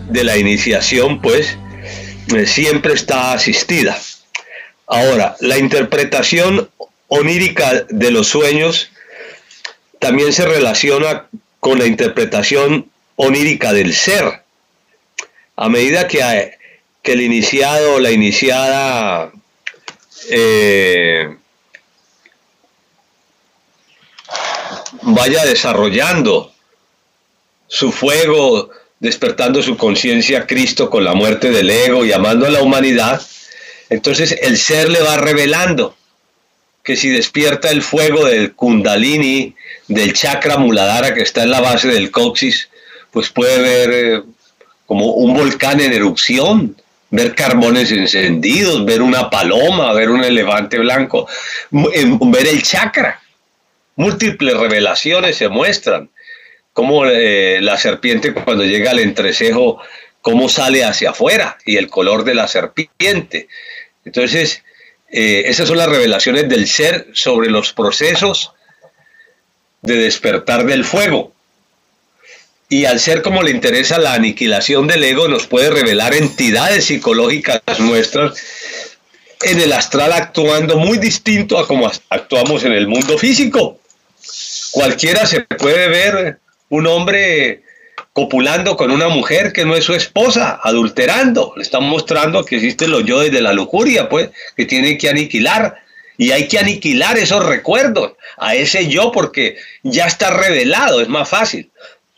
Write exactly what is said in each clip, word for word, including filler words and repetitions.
de la iniciación, pues, eh, siempre está asistida. Ahora, la interpretación onírica de los sueños también se relaciona con la interpretación onírica del ser. A medida que, que el iniciado o la iniciada eh, vaya desarrollando su fuego, despertando su conciencia a Cristo con la muerte del ego y amando a la humanidad, entonces el ser le va revelando que si despierta el fuego del Kundalini, del chakra Muladhara que está en la base del coxis, pues puede ver eh, como un volcán en erupción, ver carbones encendidos, ver una paloma, ver un elefante blanco, ver el chakra. Múltiples revelaciones se muestran, como eh, la serpiente cuando llega al entrecejo, cómo sale hacia afuera y el color de la serpiente. Entonces, eh, esas son las revelaciones del ser sobre los procesos de despertar del fuego. Y al ser, como le interesa la aniquilación del ego, nos puede revelar entidades psicológicas nuestras en el astral, actuando muy distinto a como actuamos en el mundo físico. Cualquiera se puede ver un hombre copulando con una mujer que no es su esposa, adulterando. Le están mostrando que existen los yoes de la lujuria, pues, que tienen que aniquilar. Y hay que aniquilar esos recuerdos a ese yo, porque ya está revelado, es más fácil.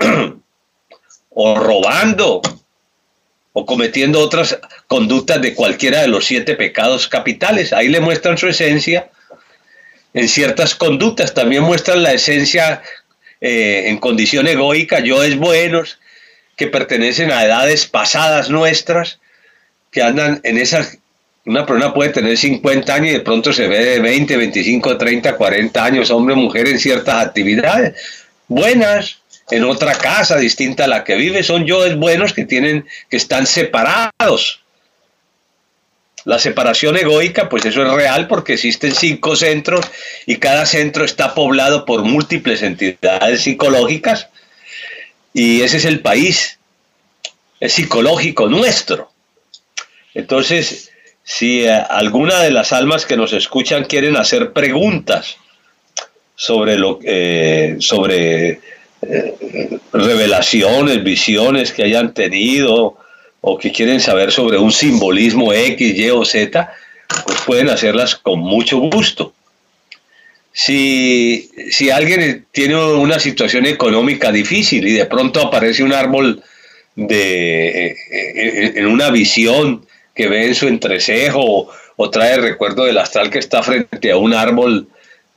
O robando, o cometiendo otras conductas de cualquiera de los siete pecados capitales. Ahí le muestran su esencia. En ciertas conductas también muestran la esencia eh, en condición egoica, yoes buenos, que pertenecen a edades pasadas nuestras, que andan en esas. Una persona puede tener cincuenta años y de pronto se ve de veinte, veinticinco, treinta, cuarenta años, hombre o mujer, en ciertas actividades buenas, en otra casa distinta a la que vive. Son yoes buenos que tienen, que están separados. La separación egoica, pues eso es real porque existen cinco centros y cada centro está poblado por múltiples entidades psicológicas, y ese es el país, es psicológico nuestro. Entonces, si eh, alguna de las almas que nos escuchan quieren hacer preguntas sobre, lo, eh, sobre eh, revelaciones, visiones que hayan tenido, o que quieren saber sobre un simbolismo X, Y o Z, pues pueden hacerlas con mucho gusto. Si, si alguien tiene una situación económica difícil y de pronto aparece un árbol de, en una visión que ve en su entrecejo, o, o trae recuerdo del astral que está frente a un árbol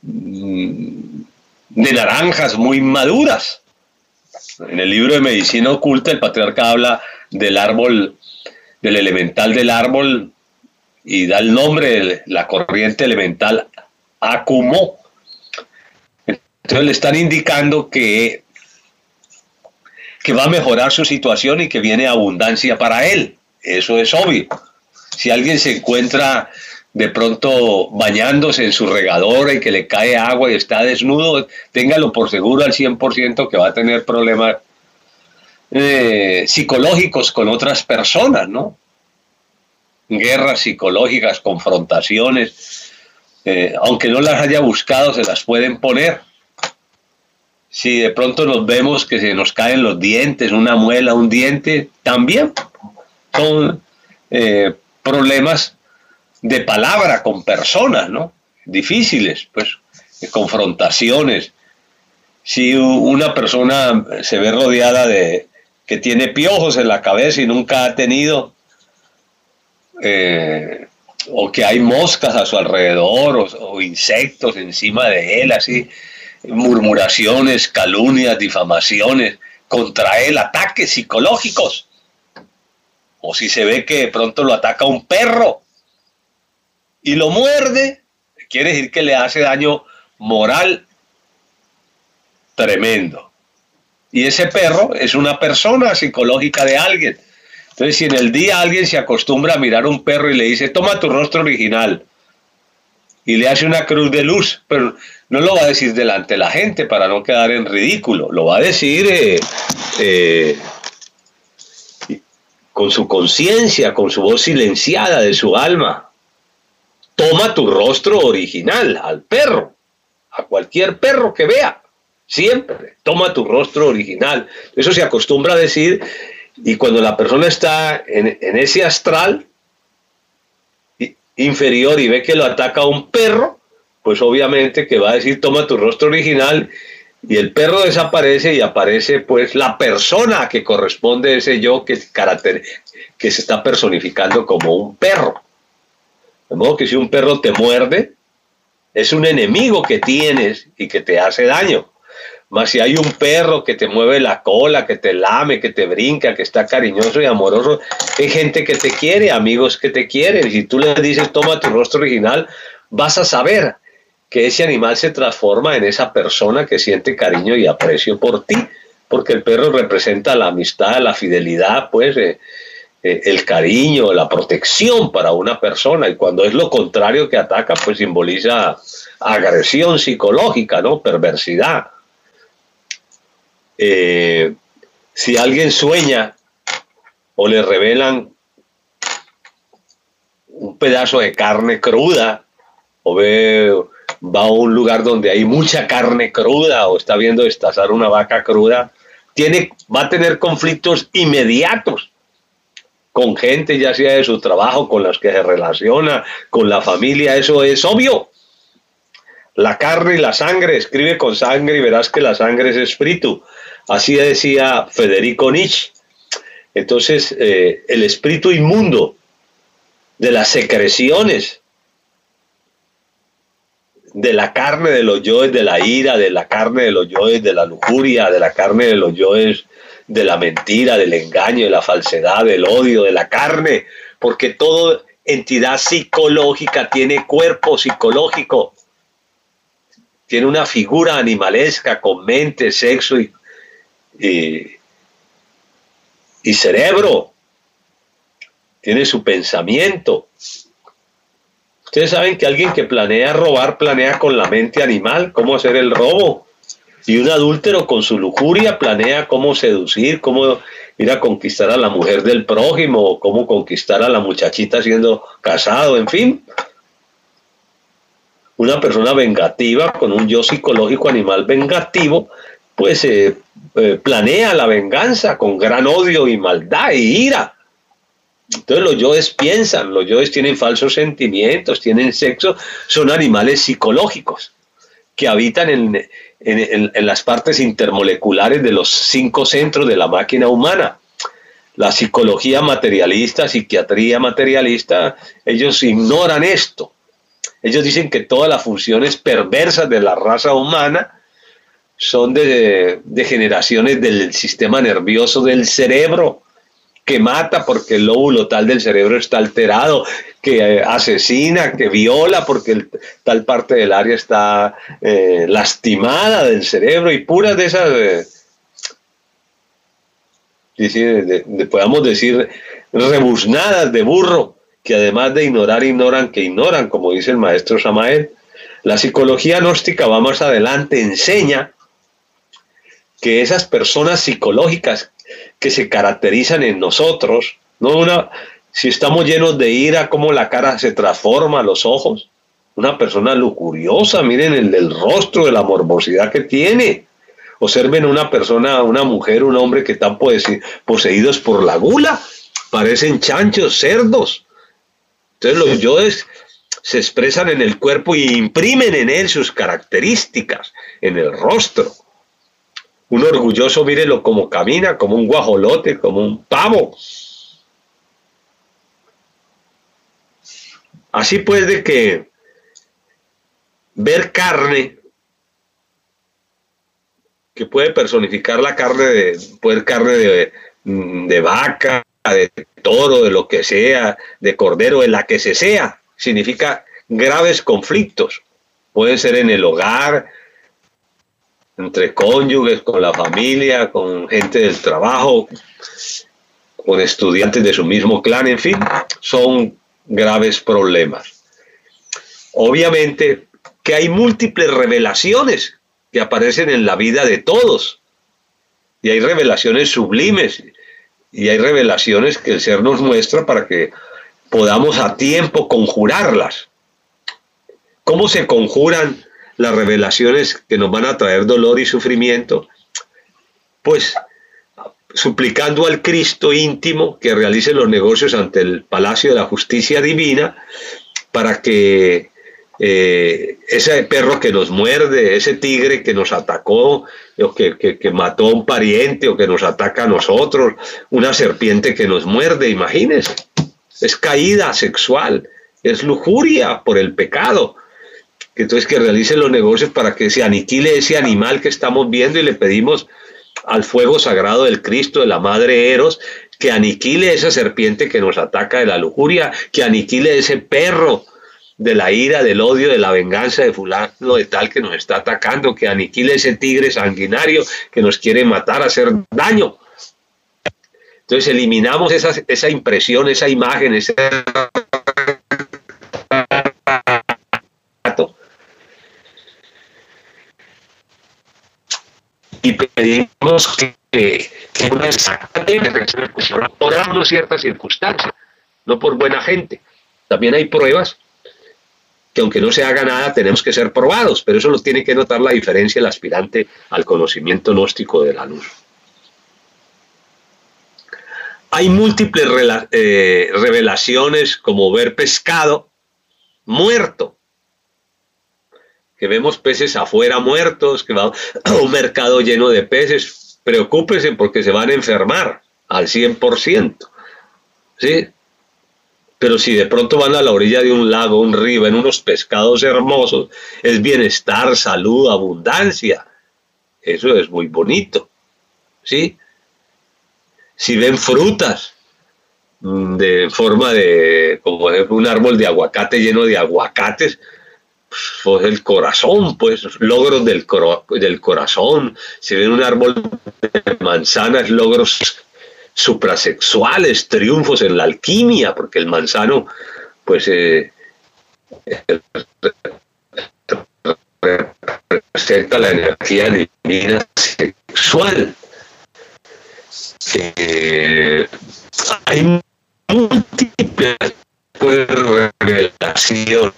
de naranjas muy maduras. En el libro de Medicina Oculta el patriarca habla del árbol, del elemental del árbol, y da el nombre de la corriente elemental Akumo. Entonces le están indicando que, que va a mejorar su situación y que viene abundancia para él. Eso es obvio. Si alguien se encuentra de pronto bañándose en su regadora y que le cae agua y está desnudo, téngalo por seguro al cien por ciento que va a tener problemas eh, psicológicos con otras personas, ¿no? Guerras psicológicas, confrontaciones, eh, aunque no las haya buscado, se las pueden poner. Si de pronto nos vemos que se nos caen los dientes, una muela, un diente, también son eh, problemas de palabra con personas, ¿no? Difíciles, pues, de confrontaciones. Si una persona se ve rodeada de que tiene piojos en la cabeza y nunca ha tenido, eh, o que hay moscas a su alrededor, o, o insectos encima de él, así, murmuraciones, calumnias, difamaciones contra él, ataques psicológicos. O si se ve que de pronto lo ataca un perro y lo muerde, quiere decir que le hace daño moral tremendo. Y ese perro es una persona psicológica de alguien. Entonces, si en el día alguien se acostumbra a mirar a un perro y le dice, toma tu rostro original, y le hace una cruz de luz, pero no lo va a decir delante de la gente para no quedar en ridículo, lo va a decir eh, eh, con su conciencia, con su voz silenciada de su alma. Toma tu rostro original al perro, a cualquier perro que vea, siempre, toma tu rostro original. Eso se acostumbra a decir, y cuando la persona está en, en ese astral inferior y ve que lo ataca un perro, pues obviamente que va a decir toma tu rostro original, y el perro desaparece y aparece pues la persona que corresponde a ese yo que, carácter, que se está personificando como un perro. De modo que si un perro te muerde, es un enemigo que tienes y que te hace daño. Mas si hay un perro que te mueve la cola, que te lame, que te brinca, que está cariñoso y amoroso, hay gente que te quiere, amigos que te quieren. Y si tú le dices toma tu rostro original, vas a saber que ese animal se transforma en esa persona que siente cariño y aprecio por ti, porque el perro representa la amistad, la fidelidad, pues eh, eh, el cariño, la protección para una persona, y cuando es lo contrario que ataca, pues simboliza agresión psicológica, ¿no? Perversidad. Eh, si alguien sueña o le revelan un pedazo de carne cruda, o ve, va a un lugar donde hay mucha carne cruda, o está viendo destazar una vaca cruda, tiene, va a tener conflictos inmediatos con gente, ya sea de su trabajo, con las que se relaciona, con la familia. Eso es obvio. La carne y la sangre, escribe con sangre y verás que la sangre es espíritu. Así decía Federico Nietzsche. Entonces, eh, el espíritu inmundo de las secreciones de la carne de los yoes de la ira, de la carne de los yoes de la lujuria, de la carne de los yoes de la mentira, del engaño, de la falsedad, del odio, de la carne, porque toda entidad psicológica tiene cuerpo psicológico, tiene una figura animalesca con mente, sexo y, y, y cerebro, tiene su pensamiento. Ustedes saben que alguien que planea robar, planea con la mente animal, cómo hacer el robo. Y un adúltero con su lujuria planea cómo seducir, cómo ir a conquistar a la mujer del prójimo, cómo conquistar a la muchachita siendo casado, en fin. Una persona vengativa, con un yo psicológico animal vengativo, pues eh, eh, planea la venganza con gran odio y maldad y ira. Entonces los yoes piensan, los yoes tienen falsos sentimientos, tienen sexo, son animales psicológicos que habitan en, en, en, en las partes intermoleculares de los cinco centros de la máquina humana. La psicología materialista, psiquiatría materialista, ellos ignoran esto. Ellos dicen que todas las funciones perversas de la raza humana son de degeneraciones del sistema nervioso del cerebro, que mata porque el lóbulo tal del cerebro está alterado, que eh, asesina, que viola porque el, tal parte del área está eh, lastimada del cerebro, y puras de esas, eh, de, de, de, podamos decir, rebuznadas de burro, que además de ignorar, ignoran que ignoran, como dice el maestro Samael. La psicología gnóstica va más adelante, enseña que esas personas psicológicas que se caracterizan en nosotros, no una, si estamos llenos de ira, cómo la cara se transforma, los ojos. Una persona lujuriosa, miren el del rostro, de la morbosidad que tiene. Observen una persona, una mujer, un hombre que están poseídos por la gula, parecen chanchos, cerdos. Entonces los yoes se expresan en el cuerpo y imprimen en él sus características, en el rostro. Un orgulloso, mírenlo como camina, como un guajolote, como un pavo. Así pues, de que ver carne, que puede personificar la carne, de, puede carne de, de vaca, de toro, de lo que sea, de cordero, de la que se sea, significa graves conflictos. Pueden ser en el hogar, entre cónyuges, con la familia, con gente del trabajo, con estudiantes de su mismo clan, en fin, son graves problemas. Obviamente que hay múltiples revelaciones que aparecen en la vida de todos, y hay revelaciones sublimes, y hay revelaciones que el ser nos muestra para que podamos a tiempo conjurarlas. ¿Cómo se conjuran las revelaciones que nos van a traer dolor y sufrimiento? Pues suplicando al Cristo íntimo que realice los negocios ante el Palacio de la Justicia Divina para que eh, ese perro que nos muerde, ese tigre que nos atacó, o que, que, que mató a un pariente, o que nos ataca a nosotros, una serpiente que nos muerde, imagínense, es caída sexual, es lujuria por el pecado. Entonces que realice los negocios para que se aniquile ese animal que estamos viendo, y le pedimos al fuego sagrado del Cristo, de la Madre Eros, que aniquile esa serpiente que nos ataca de la lujuria, que aniquile ese perro de la ira, del odio, de la venganza de fulano de tal que nos está atacando, que aniquile ese tigre sanguinario que nos quiere matar, hacer daño. Entonces eliminamos esa, esa impresión, esa imagen, ese y pedimos que, que, que una exactamente por ciertas circunstancias, no por buena gente. También hay pruebas que aunque no se haga nada tenemos que ser probados, pero eso lo tiene que notar la diferencia el aspirante al conocimiento gnóstico de la luz. Hay múltiples eh, revelaciones, como ver pescado muerto, que vemos peces afuera muertos, que va a un mercado lleno de peces. Preocúpense porque se van a enfermar al cien por ciento, ¿sí? Pero si de pronto van a la orilla de un lago, un río, en unos pescados hermosos, es bienestar, salud, abundancia. Eso es muy bonito, ¿sí? Si ven frutas de forma de, como un árbol de aguacate lleno de aguacates, pues el corazón, pues logros del, coro, del corazón. Si ven un árbol de manzanas, logros suprasexuales, triunfos en la alquimia, porque el manzano pues eh, representa la energía divina sexual. Eh, hay múltiples pues, revelaciones.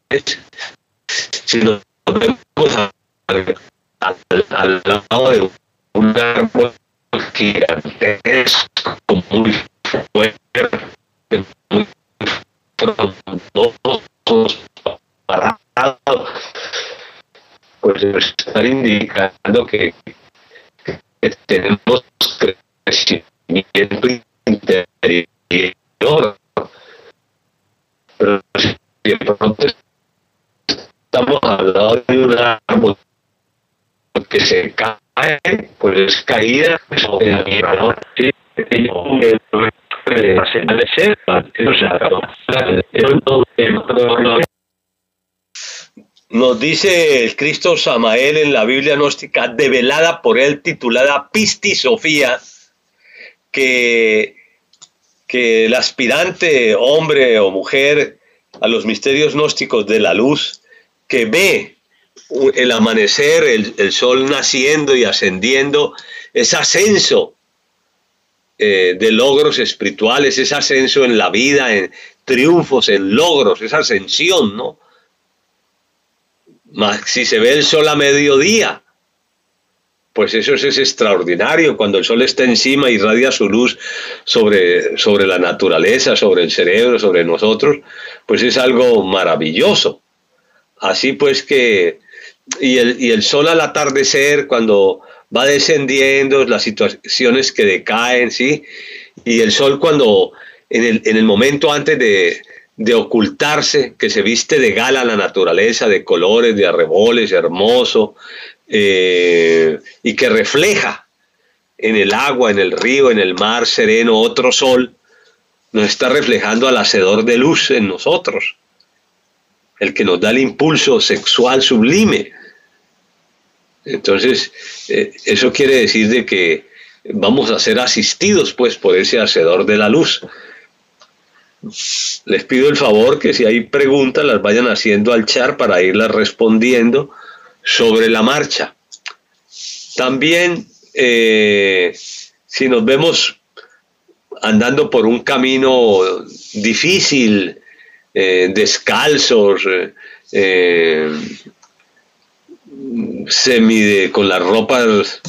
Si nos vemos al, al, al lado de un árbol gigantesco, muy fuerte, muy frondoso, parado, pues estar indicando que, que tenemos crecimiento interior. Pero si de pronto estamos al lado de un árbol que se cae, pues es caída sobre la tierra, ¿no? Sí, nos dice el Cristo Samael en la Biblia gnóstica, develada por él, titulada Pistisofía, que, que el aspirante, hombre o mujer, a los misterios gnósticos de la luz, que ve el amanecer, el, el sol naciendo y ascendiendo, ese ascenso eh, de logros espirituales, ese ascenso en la vida, en triunfos, en logros, esa ascensión, ¿no? Más si se ve el sol a mediodía, pues eso es, es extraordinario. Cuando el sol está encima y irradia su luz sobre, sobre la naturaleza, sobre el cerebro, sobre nosotros, pues es algo maravilloso. Así pues que, y el, y el sol al atardecer, cuando va descendiendo, las situaciones que decaen, ¿sí? Y el sol cuando, en el, en el momento antes de, de ocultarse, que se viste de gala la naturaleza, de colores, de arreboles, hermoso, eh, y que refleja en el agua, en el río, en el mar sereno, otro sol, nos está reflejando al hacedor de luz en nosotros, el que nos da el impulso sexual sublime. Entonces, eh, eso quiere decir de que vamos a ser asistidos pues por ese hacedor de la luz. Les pido el favor que si hay preguntas las vayan haciendo al chat para irlas respondiendo sobre la marcha. También, eh, si nos vemos andando por un camino difícil, eh, descalzos, eh, eh, semi de, con las ropas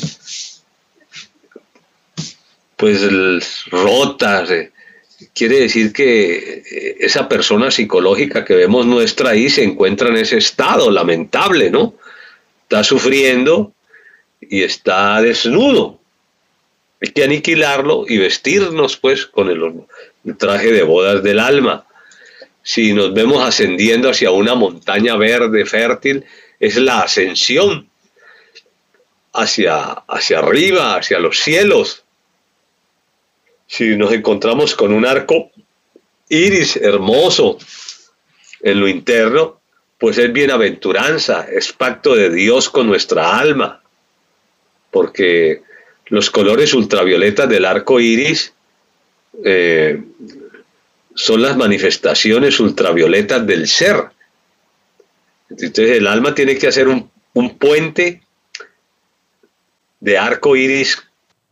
pues rotas. Eh. Quiere decir que esa persona psicológica que vemos nuestra ahí se encuentra en ese estado lamentable, ¿no? Está sufriendo y está desnudo. Hay que aniquilarlo y vestirnos pues con el, el traje de bodas del alma. Si nos vemos ascendiendo hacia una montaña verde fértil, es la ascensión hacia, hacia arriba, hacia los cielos. Si nos encontramos con un arco iris hermoso en lo interno, pues es bienaventuranza, es pacto de Dios con nuestra alma, porque los colores ultravioletas del arco iris eh, son las manifestaciones ultravioletas del ser. Entonces el alma tiene que hacer un, un puente de arco iris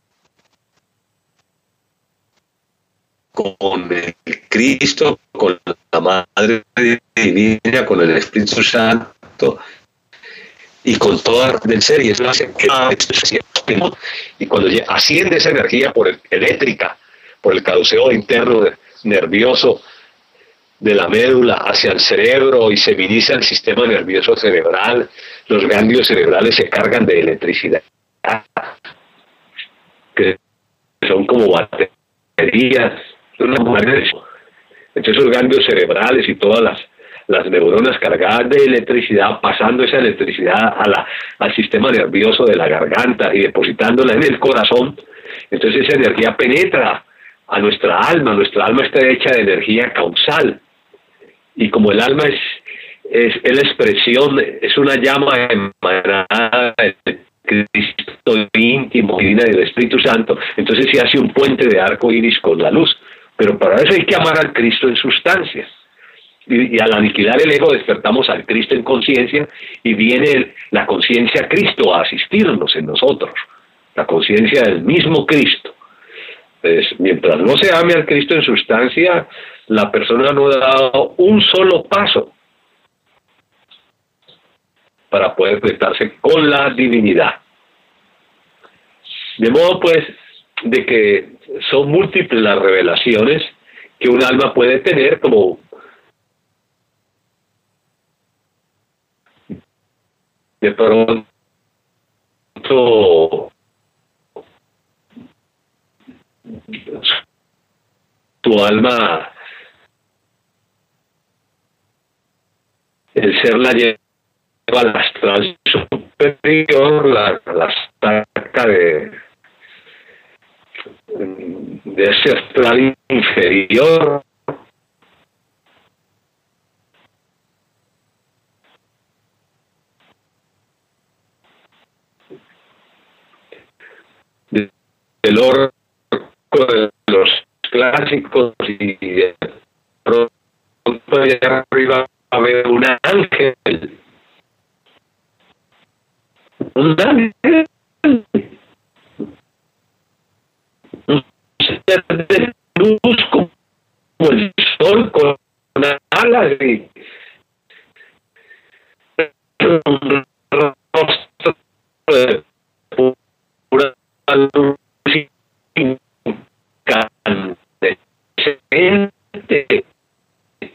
con el Cristo, con la Madre Divina, con el Espíritu Santo y con toda del ser, y eso hace y cuando asciende esa energía por el, eléctrica, por el caduceo interno nervioso de la médula hacia el cerebro y se viriza el sistema nervioso cerebral, los ganglios cerebrales se cargan de electricidad, que son como baterías. Entonces los ganglios cerebrales y todas las, las neuronas cargadas de electricidad, pasando esa electricidad a la, al sistema nervioso de la garganta y depositándola en el corazón, entonces esa energía penetra a nuestra alma. Nuestra alma está hecha de energía causal, y como el alma es, es, es la expresión, es una llama emanada del Cristo íntimo, divina del Espíritu Santo, entonces se hace un puente de arco iris con la luz. Pero para eso hay que amar al Cristo en sustancias. Y, y al aniquilar el ego despertamos al Cristo en conciencia y viene el, la conciencia Cristo a asistirnos en nosotros. La conciencia del mismo Cristo. Entonces, mientras no se ame al Cristo en sustancia, la persona no ha dado un solo paso para poder conectarse con la divinidad. De modo pues de que son múltiples las revelaciones que un alma puede tener, como de pronto tu alma, el ser la lleva al astral superior, la, la saca de de ese astral inferior, de, del orco de los clásicos, y de pronto allá arriba a ver un ángel, un ángel, un ser de luz como el sol con alas y un rostro de pura luz incandescente,